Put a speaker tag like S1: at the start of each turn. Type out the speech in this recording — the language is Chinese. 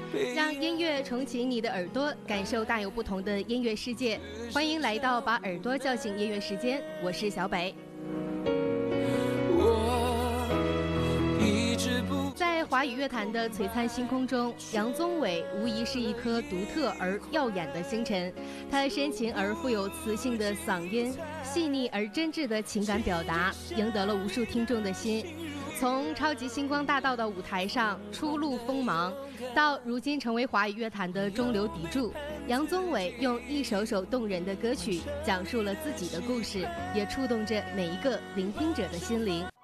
S1: 让音乐重启你的耳朵，感受大有不同的音乐世界。欢迎来到把耳朵叫醒音乐时间，我是小北。在华语乐坛的璀璨星空中，杨宗纬无疑是一颗独特而耀眼的星辰。他深情而富有磁性的嗓音，细腻而真挚的情感表达，赢得了无数听众的心。从超级星光大道的舞台上初露锋芒，到如今成为华语乐坛的中流砥柱，杨宗纬用一首首动人的歌曲讲述了自己的故事，也触动着每一个聆听者的心灵。